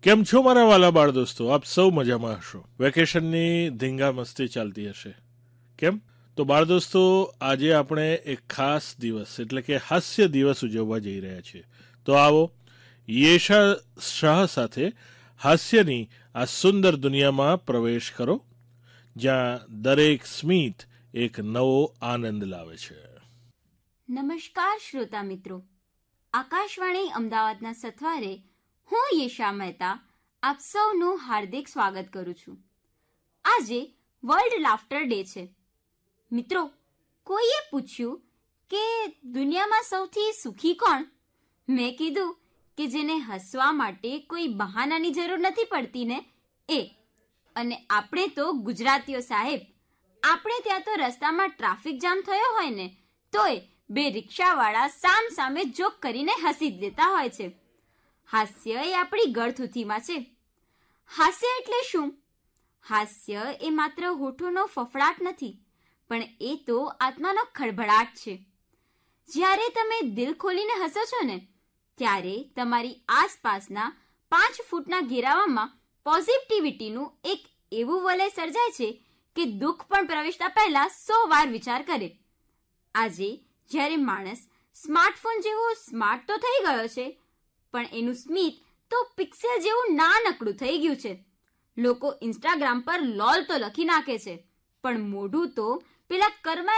કેમ છો મારા વાલા બાળ દોસ્તો? આપ સૌ મજામાં હશો. વેકેશનની ધીંગા મસ્તી ચાલતી હશે. કેમ? તો બાળ દોસ્તો, આજે આપણે એક ખાસ દિવસ એટલે કે હાસ્ય દિવસ ઉજવવા જઈ રહ્યા છીએ. તો આવો યેશા શાહ સાથે હાસ્યની આ સુંદર દુનિયામાં પ્રવેશ કરો, જ્યાં દરેક સ્મિત એક નવો આનંદ લાવે છે. નમસ્કાર શ્રોતા મિત્રો, આકાશવાણી અમદાવાદના સથવારે હું યેશા મહેતા આપ સૌનું હાર્દિક સ્વાગત કરું છું. આજે વર્લ્ડ લાફ્ટર ડે છે. મિત્રો, કોઈએ પૂછ્યું કે દુનિયામાં સૌથી સુખી કોણ? મેં કીધું કે જેને હસવા માટે કોઈ બહાનાની જરૂર નથી પડતી ને એ. અને આપણે તો ગુજરાતીઓ સાહેબ, આપણે ત્યાં તો રસ્તામાં ટ્રાફિક જામ થયો હોય ને તોય બે રિક્ષાવાળા સામ સામે જોક કરીને હસી જ દેતા હોય છે. હાસ્ય એ આપણી ગળથૂથીમાં છે. હાસ્ય એટલે શું? હાસ્ય એ માત્ર હોઠોનો ફફડાટ નથી, પણ એ તો આત્માનો ખળભળાટ છે. જ્યારે તમે દિલ ખોલીને હસો છો ને ત્યારે તમારી આસપાસના 5 ફૂટના ઘેરાવામાં પોઝિટિવિટીનું એક એવું વલય સર્જાય છે કે દુઃખ પણ પ્રવેશતા પહેલા 100 વાર વિચાર કરે. આજે જ્યારે માણસ સ્માર્ટફોન જેવો સ્માર્ટ તો થઈ ગયો છે, પણ એનું સ્મિત તો પિક્સેલ જેવું નાનકડું થઈ ગયું છે. લોકો ઇન્સ્ટાગ્રામ પર લોલ તો લખી નાખે છે, પણ મોઢું તો પેલા કર્મા